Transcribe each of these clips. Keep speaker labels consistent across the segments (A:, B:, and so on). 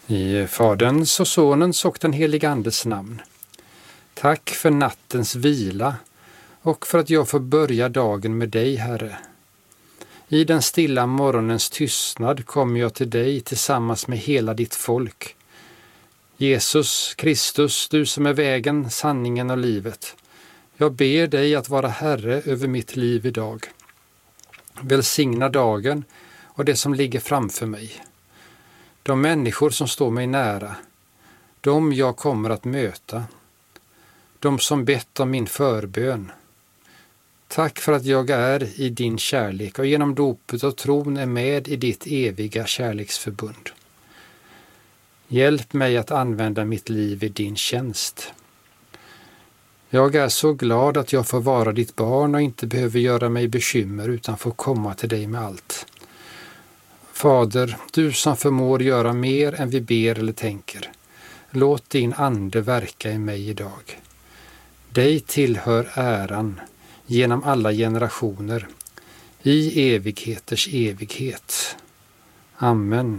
A: I Faderns och Sonens och den helige Andes namn. Tack för nattens vila och för att jag får börja dagen med dig, Herre. I den stilla morgonens tystnad kommer jag till dig tillsammans med hela ditt folk. Jesus Kristus, du som är vägen, sanningen och livet. Jag ber dig att vara Herre över mitt liv idag. Välsigna dagen och det som ligger framför mig. De människor som står mig nära, de jag kommer att möta, de som bett om min förbön. Tack för att jag är i din kärlek och genom dopet och tron är med i ditt eviga kärleksförbund. Hjälp mig att använda mitt liv i din tjänst. Jag är så glad att jag får vara ditt barn och inte behöver göra mig bekymmer utan får komma till dig med allt. Fader, du som förmår göra mer än vi ber eller tänker. Låt din ande verka i mig idag. Dig tillhör äran genom alla generationer, i evigheters evighet. Amen.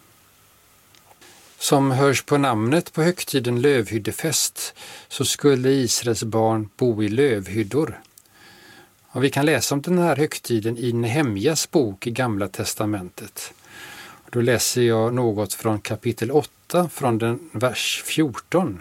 A: Som hörs på namnet på högtiden lövhyddefest så skulle Israels barn bo i lövhyddor. Och vi kan läsa om den här högtiden i Nehemjas bok i Gamla testamentet. Då läser jag något från kapitel 8 från den vers 14.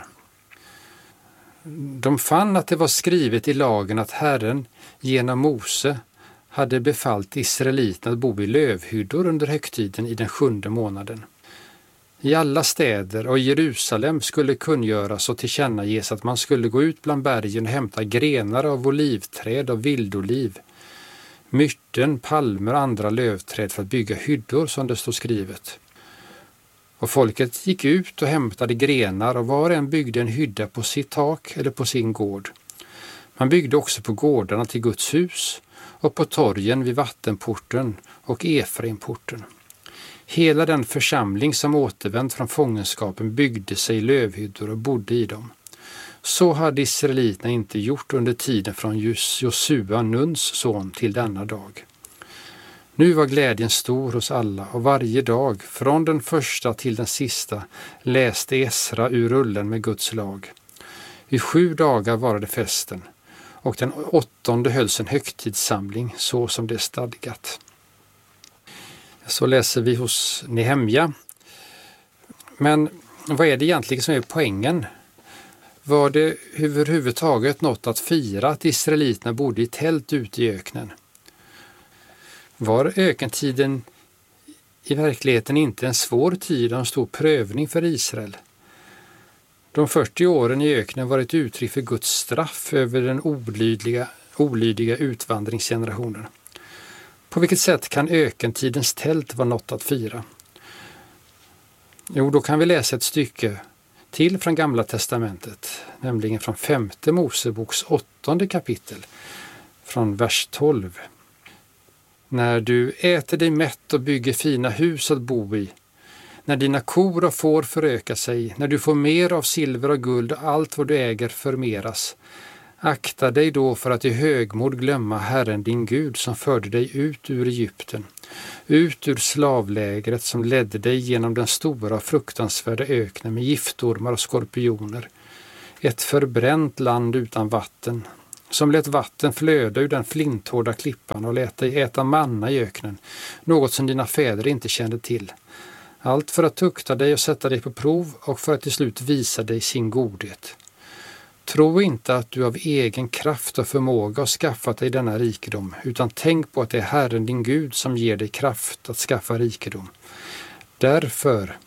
A: De fann att det var skrivet i lagen att Herren genom Mose hade befallt israeliterna att bo i lövhyddor under högtiden i den 7:e månaden. I alla städer och i Jerusalem skulle kungöras och tillkännages att man skulle gå ut bland bergen och hämta grenar av olivträd och vildoliv, myrten, palmer och andra lövträd för att bygga hyddor som det står skrivet. Och folket gick ut och hämtade grenar och var och en byggde en hydda på sitt tak eller på sin gård. Man byggde också på gårdarna till Guds hus och på torgen vid vattenporten och Efraimporten. Hela den församling som återvänt från fångenskapen byggde sig lövhyddor och bodde i dem. Så hade israeliterna inte gjort under tiden från Josua, Nuns son, till denna dag. Nu var glädjen stor hos alla och varje dag, från den första till den sista, läste Esra ur rullen med Guds lag. I 7 dagar varade festen och den 8:e hölls en högtidssamling så som det är stadgat. Så läser vi hos Nehemja. Men vad är det egentligen som är poängen? Var det överhuvudtaget något att fira att israeliterna bodde i tält ute i öknen? Var ökentiden i verkligheten inte en svår tid och en stor prövning för Israel? De 40 åren i öknen var ett uttryck för Guds straff över den olydiga utvandringsgenerationen. På vilket sätt kan ökentidens tält vara något att fira? Jo, då kan vi läsa ett stycke till från Gamla testamentet, nämligen från 5:e Moseboks 8:e kapitel, från vers 12. När du äter dig mätt och bygger fina hus att bo i, när dina kor och får föröka sig, när du får mer av silver och guld och allt vad du äger förmeras, akta dig då för att i högmod glömma Herren din Gud som förde dig ut ur Egypten, ut ur slavlägret som ledde dig genom den stora och fruktansvärda öknen med giftormar och skorpioner, ett förbränt land utan vatten, som lät vatten flöda ur den flinthårda klippan och lät dig äta manna i öknen, något som dina fäder inte kände till. Allt för att tukta dig och sätta dig på prov och för att till slut visa dig sin godhet. Tro inte att du av egen kraft och förmåga har skaffat dig denna rikedom, utan tänk på att det är Herren din Gud som ger dig kraft att skaffa rikedom. Därför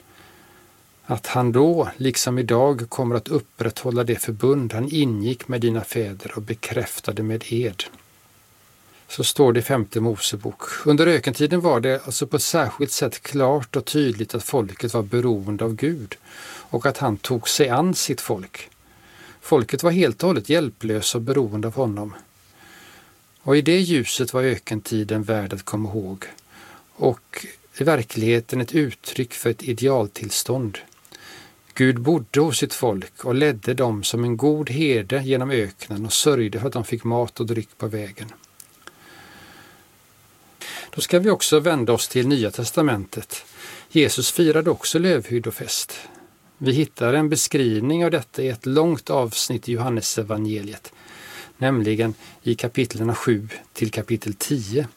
A: att han då, liksom idag, kommer att upprätthålla det förbund han ingick med dina fäder och bekräftade med ed. Så står det i 5:e Mosebok. Under ökentiden var det alltså på ett särskilt sätt klart och tydligt att folket var beroende av Gud och att han tog sig an sitt folk. Folket var helt och hållet hjälplösa och beroende av honom. Och i det ljuset var ökentiden värd att komma ihåg. Och i verkligheten ett uttryck för ett idealtillstånd. Gud bodde hos sitt folk och ledde dem som en god herde genom öknen och sörjde för att de fick mat och dryck på vägen. Då ska vi också vända oss till Nya testamentet. Jesus firade också lövhyddofest. Vi hittar en beskrivning av detta i ett långt avsnitt i Johannes evangeliet, nämligen i kapitlen 7 till kapitel 10.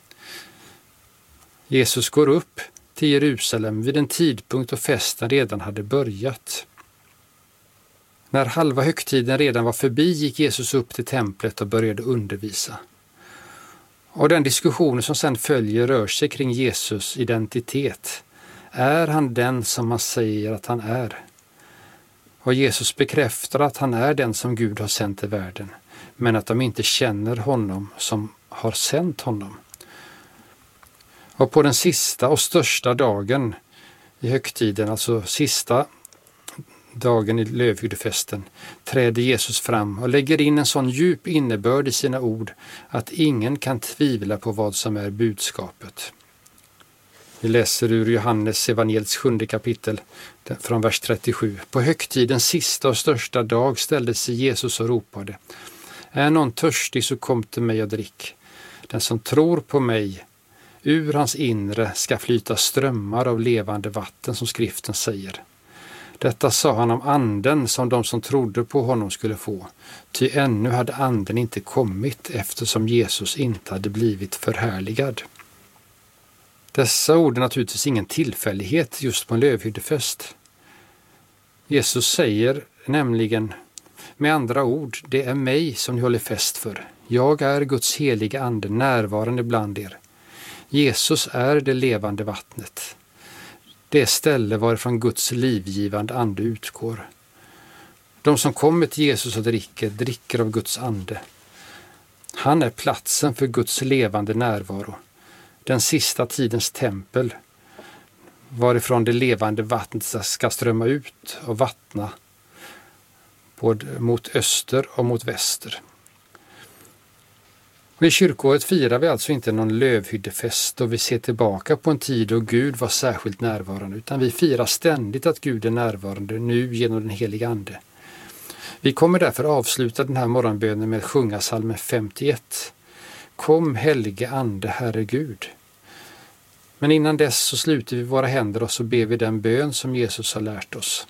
A: Jesus går upp till Jerusalem vid en tidpunkt då festen redan hade börjat. När halva högtiden redan var förbi gick Jesus upp till templet och började undervisa. Och den diskussionen som sedan följer rör sig kring Jesus identitet. Är han den som han säger att han är? Och Jesus bekräftar att han är den som Gud har sänt till världen, men att de inte känner honom som har sänt honom. Och på den sista och största dagen i högtiden, alltså sista dagen i lövhyddefesten, träder Jesus fram och lägger in en sån djup innebörd i sina ord att ingen kan tvivla på vad som är budskapet. Vi läser ur Johannes evangeliets 7:e kapitel från vers 37. På högtidens sista och största dag ställde sig Jesus och ropade: Är någon törstig så kom till mig och drick. Den som tror på mig, ur hans inre ska flyta strömmar av levande vatten, som skriften säger. Detta sa han om anden som de som trodde på honom skulle få, ty ännu hade anden inte kommit eftersom Jesus inte hade blivit förhärligad. Dessa ord är naturligtvis ingen tillfällighet just på en lövhyddefest. Jesus säger nämligen, med andra ord, det är mig som ni håller fest för. Jag är Guds heliga ande närvarande bland er. Jesus är det levande vattnet. Det ställe varifrån Guds livgivande ande utgår. De som kommer till Jesus och dricker av Guds ande. Han är platsen för Guds levande närvaro. Den sista tidens tempel, varifrån det levande vattnet ska strömma ut och vattna både mot öster och mot väster. Och i kyrkoåret firar vi alltså inte någon lövhyddefest och vi ser tillbaka på en tid då Gud var särskilt närvarande, utan vi firar ständigt att Gud är närvarande nu genom den heliga ande. Vi kommer därför avsluta den här morgonbönen med att sjunga psalmen 51. Kom helige ande, Herre Gud. Men innan dess så sluter vi våra händer och så ber vi den bön som Jesus har lärt oss.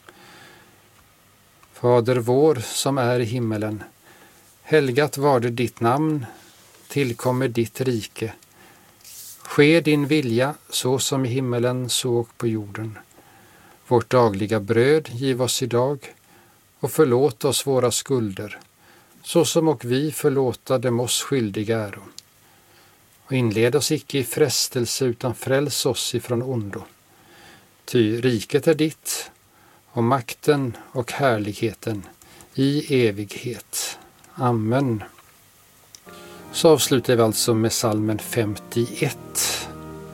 A: Fader vår som är i himmelen, helgat varde ditt namn, tillkommer ditt rike. Ske din vilja så som i himmelen så och på jorden. Vårt dagliga bröd giv oss idag och förlåt oss våra skulder, så som och vi förlåta dem oss skyldiga äro. Och inled oss icke i frestelse utan fräls oss ifrån ondo. Ty riket är ditt och makten och härligheten i evighet. Amen. Så avslutar vi alltså med psalmen 51.